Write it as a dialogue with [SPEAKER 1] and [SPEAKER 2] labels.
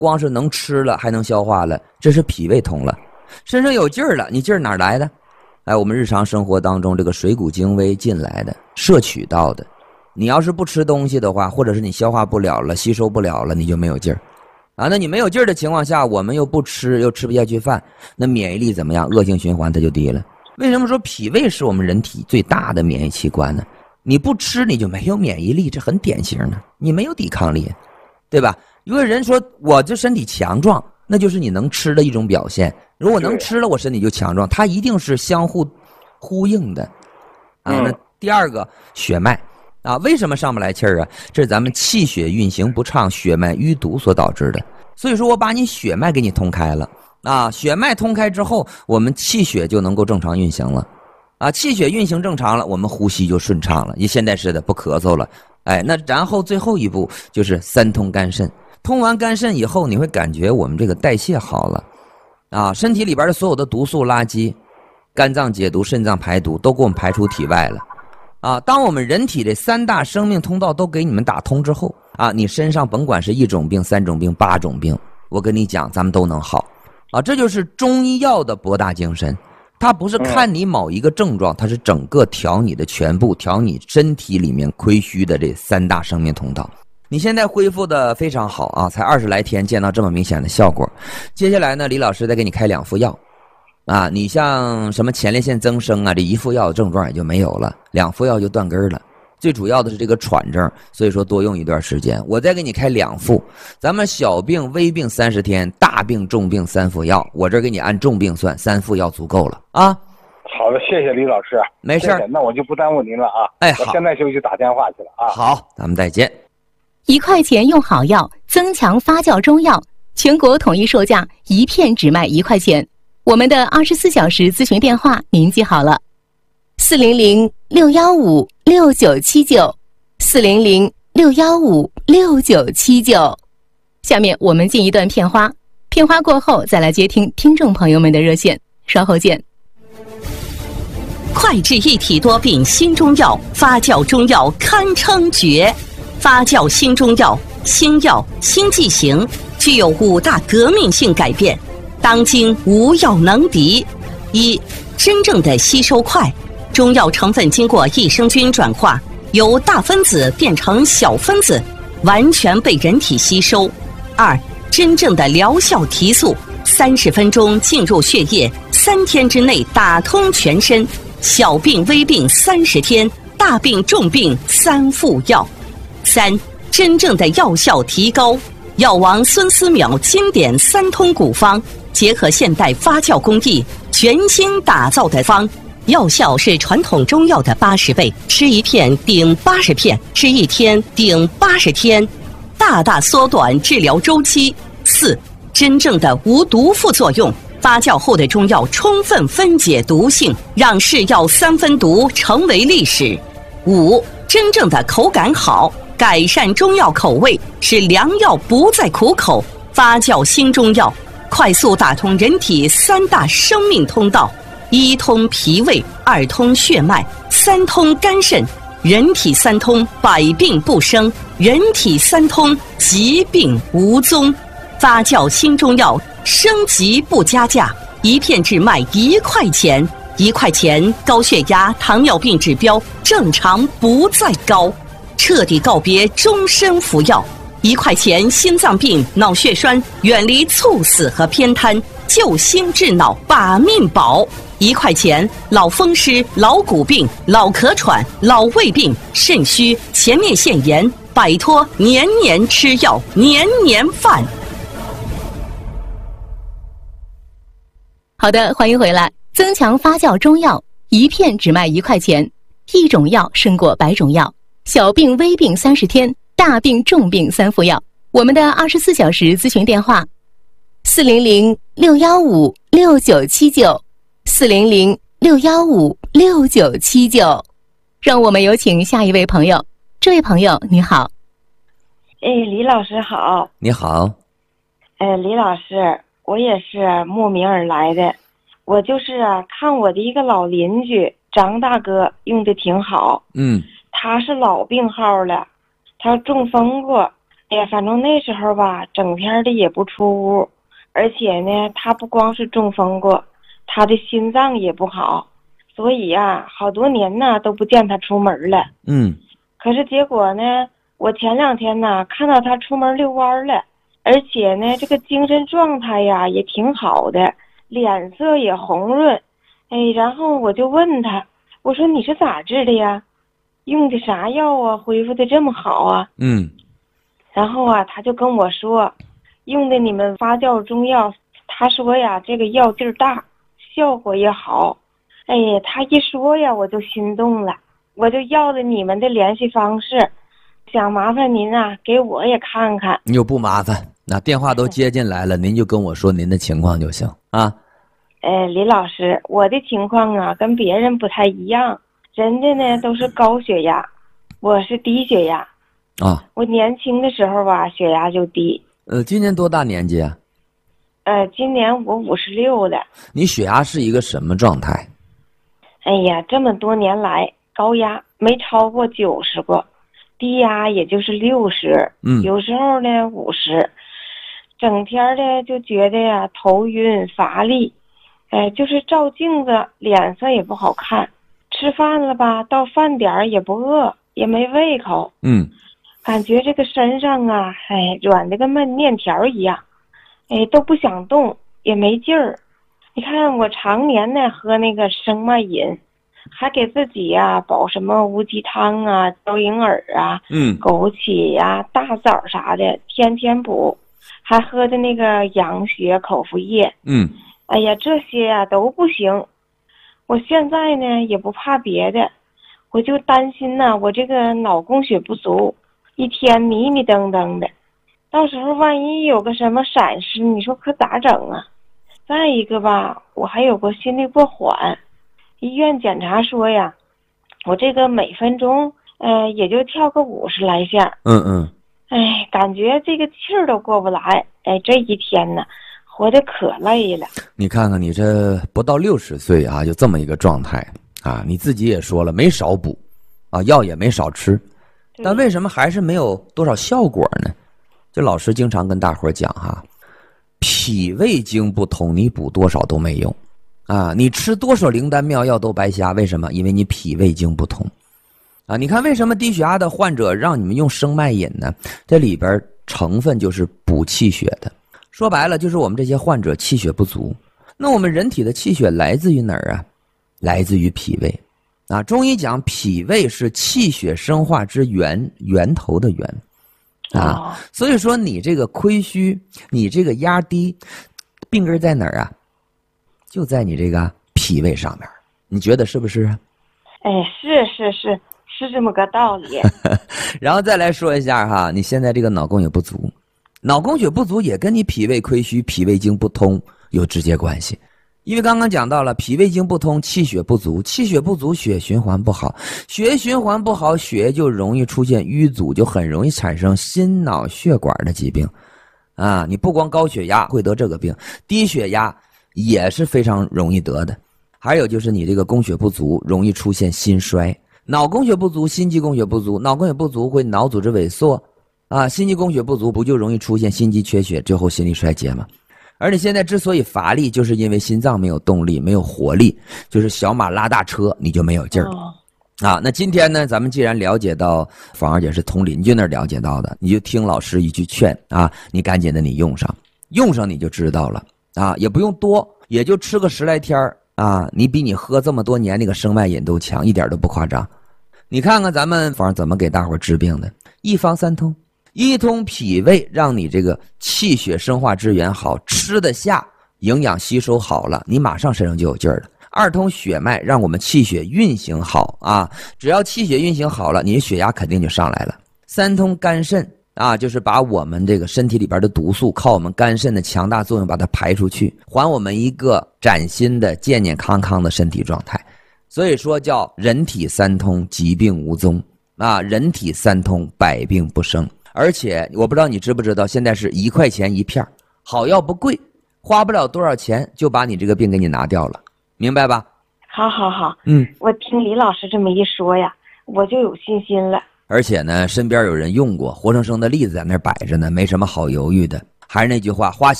[SPEAKER 1] 光是能吃了还能消化了，这是脾胃通了，身上有劲儿了。你劲儿哪来的？我们日常生活当中这个水谷精微进来的，摄取到的。你要是不吃东西的话，或者是你消化不了了，吸收不了了，你就没有劲儿那你没有劲儿的情况下，我们又不吃，又吃不下去饭，那免疫力怎么样？恶性循环它就低了。为什么说脾胃是我们人体最大的免疫器官呢？你不吃你就没有免疫力，这很典型的，你没有抵抗力，对吧？如果人说我这身体强壮，那就是你能吃的一种表现。如果能吃了，我身体就强壮，它一定是相互呼应的那第二个，血脉为什么上不来气儿这是咱们气血运行不畅，血脉淤堵所导致的。所以说我把你血脉给你通开了血脉通开之后，我们气血就能够正常运行了气血运行正常了，我们呼吸就顺畅了，你现代式的不咳嗽了。那然后最后一步就是三通肝肾。通完肝肾以后，你会感觉我们这个代谢好了身体里边的所有的毒素垃圾，肝脏解毒，肾脏排毒，都给我们排出体外了当我们人体这三大生命通道都给你们打通之后你身上甭管是1种病、3种病、8种病，我跟你讲咱们都能好这就是中医药的博大精深。它不是看你某一个症状，它是整个调你的全部，调你身体里面亏虚的这三大生命通道。你现在恢复的非常好才20来天见到这么明显的效果。接下来呢，李老师再给你开2副药你像什么前列腺增生这1副药症状也就没有了，2副药就断根了。最主要的是这个喘症，所以说多用一段时间。我再给你开2副，咱们小病微病30天，大病重病3副药。我这给你按重病算，3副药足够了
[SPEAKER 2] 好的，谢谢李老师。
[SPEAKER 1] 没事，
[SPEAKER 2] 那我就不耽误您了
[SPEAKER 1] 好，
[SPEAKER 2] 我现在就去打电话去了
[SPEAKER 1] 好，咱们再见。
[SPEAKER 3] 1块钱用好药，增强发酵中药，全国统一售价，一片只卖1块钱。我们的24小时咨询电话您记好了，400-615-6979，400-615-6979。下面我们进一段片花，片花过后再来接听听众朋友们的热线，稍后见。
[SPEAKER 4] 快治一体多病新中药，发酵中药堪称绝。发酵新中药，新药新剂型，具有5大革命性改变，当今无药能敌。1、真正的吸收快，中药成分经过益生菌转化，由大分子变成小分子，完全被人体吸收。2、真正的疗效提速，30分钟进入血液，3天之内打通全身，小病微病30天，大病重病3副药。3、真正的药效提高，药王孙思邈经典3通古方，结合现代发酵工艺，全新打造的方，药效是传统中药的80倍，吃1片顶80片，吃1天顶80天，大大缩短治疗周期。4、真正的无毒副作用，发酵后的中药充分分解毒性，让是药3分毒成为历史。5、真正的口感好，改善中药口味，使良药不再苦口。发酵新中药，快速打通人体3大生命通道：1通脾胃，2通血脉，3通肝肾。人体3通，百病不生；人体3通，疾病无踪。发酵新中药，升级不加价，1片只卖1块钱。1块钱，高血压、糖尿病指标正常不再高，彻底告别终身服药。1块钱，心脏病、脑血栓远离猝死和偏瘫，救心治脑把命保。1块钱，老风湿、老骨病、老咳喘、老胃病、肾虚、前列腺炎，摆脱年年吃药、年年犯。
[SPEAKER 3] 好的，欢迎回来。增强发酵中药，1片只卖1块钱，1种药胜过100种药，小病微病30天，大病重病3副药。我们的24小时咨询电话：400-615-6979，400-615-6979。让我们有请下一位朋友。这位朋友你好。
[SPEAKER 5] 李老师好。
[SPEAKER 1] 你好。
[SPEAKER 5] 李老师，我也是慕名而来的。我就是看我的一个老邻居张大哥用的挺好。他是老病号了，他中风过， 哎呀，反正那时候吧，整天的也不出屋，而且呢，他不光是中风过，他的心脏也不好，所以呀，好多年呢都不见他出门了。可是结果呢，我前2天呢看到他出门遛弯了，而且呢，这个精神状态呀也挺好的，脸色也红润。哎，然后我就问他，我说你是咋治的呀？用的啥药啊？恢复的这么好啊？然后啊，他就跟我说，用的你们发酵中药，他说呀，这个药劲儿大，效果也好。哎呀，他一说呀，我就心动了，我就要了你们的联系方式，想麻烦您啊，给我也看看。
[SPEAKER 1] 你又不麻烦，那电话都接进来了，您就跟我说您的情况就行啊。
[SPEAKER 5] 李老师，我的情况啊，跟别人不太一样，人家呢都是高血压，我是低血压。
[SPEAKER 1] 啊，
[SPEAKER 5] 我年轻的时候吧，血压就低。
[SPEAKER 1] 今年多大年纪啊？
[SPEAKER 5] 今年我56了。
[SPEAKER 1] 你血压是一个什么状态？
[SPEAKER 5] 哎呀，这么多年来，高压没超过90过，低压也就是60，有时候呢50，整天的就觉得呀头晕乏力，就是照镜子脸色也不好看，吃饭了吧，到饭点也不饿，也没胃口。感觉这个身上啊，软的跟面条一样，都不想动，也没劲儿。你看我常年呢喝那个生脉饮，还给自己呀煲什么乌鸡汤啊、焦银耳啊、枸杞呀、大枣啥的，天天补，还喝的那个养血口服液。哎呀，这些呀都不行。我现在呢也不怕别的，我就担心呢，我这个脑供血不足。一天迷迷瞪瞪的，到时候万一有个什么闪失，你说可咋整啊？再一个吧，我还有个心率过缓，医院检查说呀，我这个每分钟也就跳个50来下。感觉这个气儿都过不来。这一天呢，活得可累了。
[SPEAKER 1] 你看看你这不到60岁啊，就这么一个状态啊，你自己也说了，没少补啊，药也没少吃。但为什么还是没有多少效果呢？就老师经常跟大伙讲哈，脾胃经不通，你补多少都没用啊！你吃多少灵丹妙药都白瞎。为什么？因为你脾胃经不通啊！你看为什么低血压的患者让你们用生脉饮呢？这里边成分就是补气血的。说白了，就是我们这些患者气血不足。那我们人体的气血来自于哪儿啊？来自于脾胃。中医讲脾胃是气血生化之源头的源啊，所以说你这个亏虚，你这个压低，病根在哪儿啊？就在你这个脾胃上面，你觉得是不是？
[SPEAKER 5] 是这么个道理。
[SPEAKER 1] 然后再来说一下哈，你现在这个脑供血不足，脑供血不足也跟你脾胃亏虚、脾胃经不通有直接关系。因为刚刚讲到了脾胃经不通，气血不足，气血不足，血循环不好，血循环不好，血液就容易出现淤阻，就很容易产生心脑血管的疾病啊！你不光高血压会得这个病，低血压也是非常容易得的。还有就是你这个供血不足，容易出现心衰。脑供血不足，心肌供血不足，脑供血不足会脑组织萎缩啊，心肌供血不足不就容易出现心肌缺血，最后心力衰竭吗？而你现在之所以乏力，就是因为心脏没有动力，没有活力，就是小马拉大车，你就没有劲儿啊。那今天呢，咱们既然了解到芳儿姐是从邻居那儿了解到的，你就听老师一句劝啊，你赶紧的你用上你就知道了啊，也不用多，也就吃个10来天啊，你比你喝这么多年那个生脉饮都强，一点都不夸张。你看看咱们芳儿怎么给大伙治病的，一方三通。一通脾胃，让你这个气血生化之源好，吃得下，营养吸收好了，你马上身上就有劲儿了。2通血脉，让我们气血运行好啊，只要气血运行好了，你的血压肯定就上来了。3通肝肾啊，就是把我们这个身体里边的毒素靠我们肝肾的强大作用把它排出去，还我们一个崭新的健健康康的身体状态。所以说叫人体3通，疾病无踪啊，人体3通，百病不生。而且我不知道你知不知道，现在是1块钱一片，好药不贵，花不了多少钱就把你这个病给你拿掉了，明白吧？
[SPEAKER 5] 好，我听李老师这么一说呀，我就有信心了。
[SPEAKER 1] 而且呢身边有人用过，活生生的例子在那摆着呢，没什么好犹豫的。还是那句话，花